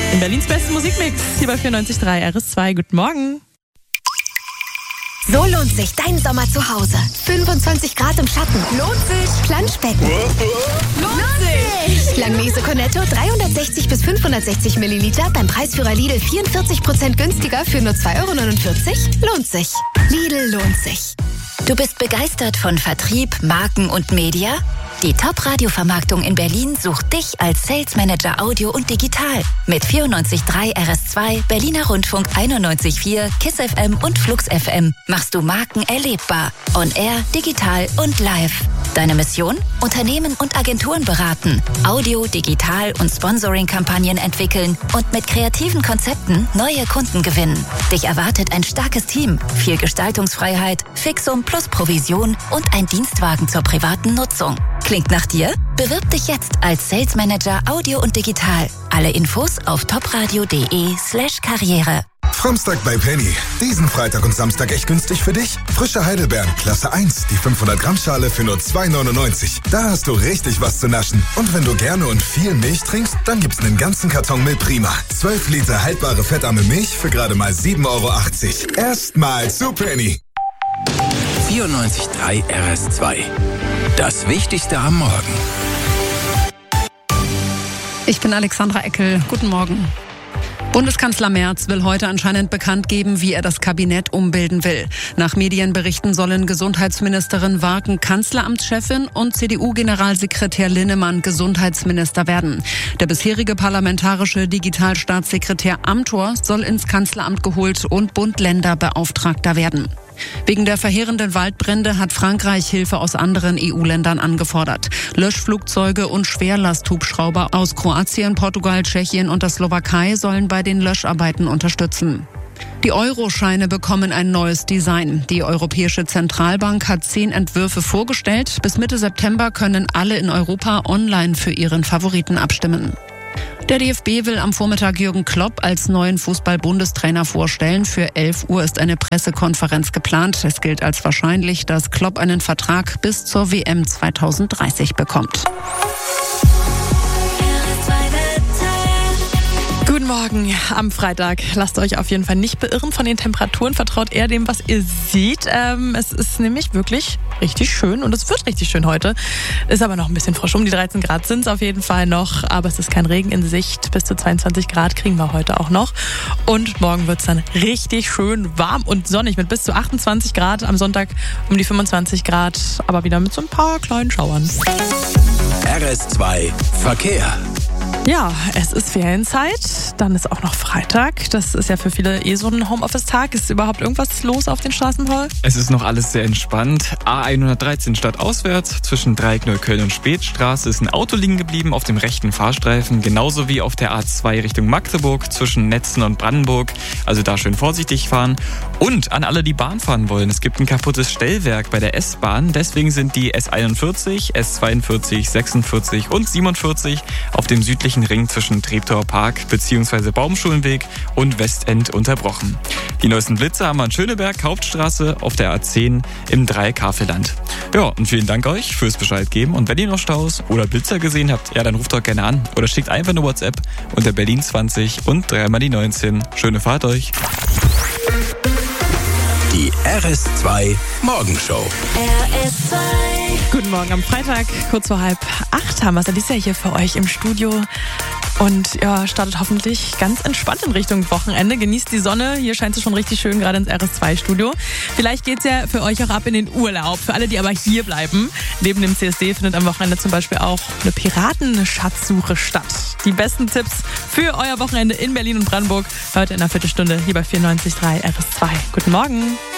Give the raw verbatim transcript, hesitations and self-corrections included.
In Berlins besten Musikmix, hier bei vierundneunzig Komma drei R S zwei. Guten Morgen. So lohnt sich dein Sommer zu Hause. fünfundzwanzig Grad im Schatten. Lohnt sich. Planschbecken. Lohnt sich. Langnese Cornetto dreihundertsechzig bis fünfhundertsechzig Milliliter beim Preisführer Lidl vierundvierzig Prozent günstiger für nur zwei Euro neunundvierzig. Lohnt sich. Lidl lohnt sich. Du bist begeistert von Vertrieb, Marken und Media? Die Top-Radio-Vermarktung in Berlin sucht dich als Sales Manager Audio und Digital. Mit vierundneunzig Komma drei R S zwei, Berliner Rundfunk einundneunzig Komma vier, KISS F M und Flux F M machst du Marken erlebbar. On Air, digital und live. Deine Mission? Unternehmen und Agenturen beraten, Audio, Digital und Sponsoring-Kampagnen entwickeln und mit kreativen Konzepten neue Kunden gewinnen. Dich erwartet ein starkes Team, viel Gestaltungsfreiheit, Fixum plus Provision und ein Dienstwagen zur privaten Nutzung. Klingt nach dir? Bewirb dich jetzt als Sales Manager Audio und Digital. Alle Infos auf topradio.de slash Karriere. Fromstag bei Penny. Diesen Freitag und Samstag echt günstig für dich. Frische Heidelbeeren, Klasse eins, die fünfhundert Gramm Schale für nur zwei neunundneunzig. Da hast du richtig was zu naschen. Und wenn du gerne und viel Milch trinkst, dann gibt's einen ganzen Karton Milch Prima. zwölf Liter haltbare fettarme Milch für gerade mal sieben Euro achtzig. Erstmal zu Penny. vierundneunzig Komma drei R S zwei. Das Wichtigste am Morgen. Ich bin Alexandra Eckel. Guten Morgen. Bundeskanzler Merz will heute anscheinend bekannt geben, wie er das Kabinett umbilden will. Nach Medienberichten sollen Gesundheitsministerin Warken Kanzleramtschefin und C D U-Generalsekretär Linnemann Gesundheitsminister werden. Der bisherige parlamentarische Digitalstaatssekretär Amthor soll ins Kanzleramt geholt und Bund-Länder-Beauftragter werden. Wegen der verheerenden Waldbrände hat Frankreich Hilfe aus anderen E U-Ländern angefordert. Löschflugzeuge und Schwerlasthubschrauber aus Kroatien, Portugal, Tschechien und der Slowakei sollen bei den Löscharbeiten unterstützen. Die Euroscheine bekommen ein neues Design. Die Europäische Zentralbank hat zehn Entwürfe vorgestellt. Bis Mitte September können alle in Europa online für ihren Favoriten abstimmen. Der D F B will am Vormittag Jürgen Klopp als neuen Fußball-Bundestrainer vorstellen. Für elf Uhr ist eine Pressekonferenz geplant. Es gilt als wahrscheinlich, dass Klopp einen Vertrag bis zur W M zweitausenddreißig bekommt. Guten Morgen am Freitag. Lasst euch auf jeden Fall nicht beirren von den Temperaturen. Vertraut eher dem, was ihr seht. Ähm, es ist nämlich wirklich richtig schön und es wird richtig schön heute. Ist aber noch ein bisschen frisch. Um die dreizehn Grad sind es auf jeden Fall noch. Aber es ist kein Regen in Sicht. Bis zu zweiundzwanzig Grad kriegen wir heute auch noch. Und morgen wird es dann richtig schön warm und sonnig mit bis zu achtundzwanzig Grad. Am Sonntag um die fünfundzwanzig Grad. Aber wieder mit so ein paar kleinen Schauern. R S zwei Verkehr. Ja, es ist Ferienzeit, dann ist auch noch Freitag. Das ist ja für viele eh so ein Homeoffice-Tag. Ist überhaupt irgendwas los auf den Straßen, Paul? Es ist noch alles sehr entspannt. A hundertdreizehn stadtauswärts, zwischen Dreieck Neukölln und Spätstraße ist ein Auto liegen geblieben auf dem rechten Fahrstreifen. Genauso wie auf der A zwei Richtung Magdeburg, zwischen Netzen und Brandenburg. Also da schön vorsichtig fahren. Und an alle, die Bahn fahren wollen, es gibt ein kaputtes Stellwerk bei der S-Bahn. Deswegen sind die S einundvierzig, S zweiundvierzig, sechsundvierzig und siebenundvierzig auf dem südlichen Ring zwischen Treptower Park bzw. Baumschulenweg und Westend unterbrochen. Die neuesten Blitze haben wir an Schöneberg, Hauptstraße, auf der A zehn im Dreieck Havelland. Ja, und vielen Dank euch fürs Bescheid geben. Und wenn ihr noch Staus oder Blitzer gesehen habt, ja, dann ruft doch gerne an oder schickt einfach eine WhatsApp unter Berlin zwanzig und dreimal die neunzehn. Schöne Fahrt euch. Die R S zwei Morgenshow. R S zwei. Guten Morgen am Freitag, kurz vor halb acht haben wir es ja dieses Jahr hier für euch im Studio. Und ja, startet hoffentlich ganz entspannt in Richtung Wochenende. Genießt die Sonne. Hier scheint es schon richtig schön, gerade ins R S zwei Studio. Vielleicht geht's ja für euch auch ab in den Urlaub. Für alle, die aber hier bleiben. Neben dem C S D findet am Wochenende zum Beispiel auch eine Piratenschatzsuche statt. Die besten Tipps für euer Wochenende in Berlin und Brandenburg heute in einer Viertelstunde hier bei vierundneunzig Komma drei R S zwei. Guten Morgen.